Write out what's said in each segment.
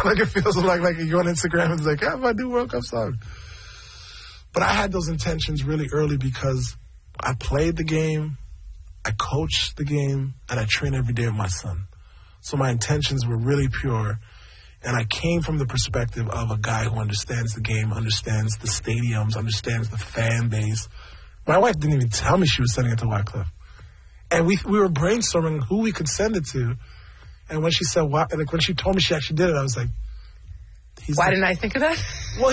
Like it feels like you go on Instagram and it's like, my new World Cup song. But I had those intentions really early because I played the game, I coached the game, and I train every day with my son. So my intentions were really pure. And I came from the perspective of a guy who understands the game, understands the stadiums, understands the fan base. My wife didn't even tell me she was sending it to Wyclef. And we were brainstorming who we could send it to. And when she said, when she told me she actually did it, I was like, why didn't I think of that? Well,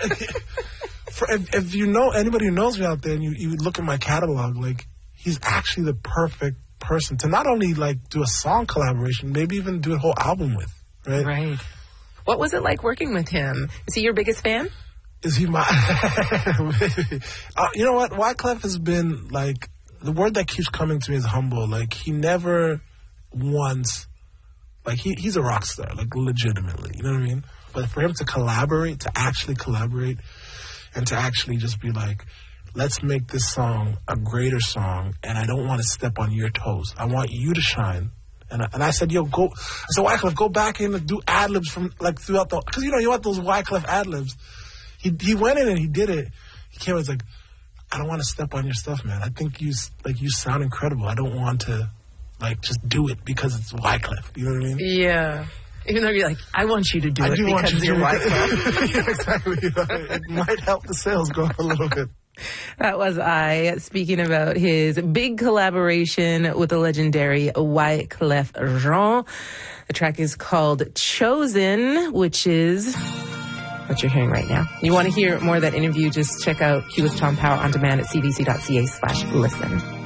if you know, anybody who knows me out there and you look at my catalog, like, he's actually the perfect person to not only, like, do a song collaboration, maybe even do a whole album with, right? Right. What was it like working with him? Is he your biggest fan? Is he my... you know what? Wyclef has been, like, the word that keeps coming to me is humble. Like, he never once... Like, he's a rock star, like, legitimately. You know what I mean? But for him to actually collaborate, and to actually just be like, let's make this song a greater song, and I don't want to step on your toes. I want you to shine. And I said, Wyclef, go back in and do ad-libs from, like, throughout the... Because, you want those Wyclef ad-libs. He went in and he did it. He came and was like, I don't want to step on your stuff, man. I think you sound incredible. I don't want to... Like, just do it because it's Wyclef. You know what I mean? Yeah. Even though you're like, I want you to do it because you're Wyclef. Yeah, exactly. It might help the sales go up a little bit. That was I speaking about his big collaboration with the legendary Wyclef Jean. The track is called Chosen, which is what you're hearing right now. You want to hear more of that interview, just check out Q with Tom Power on demand at cbc.ca/listen.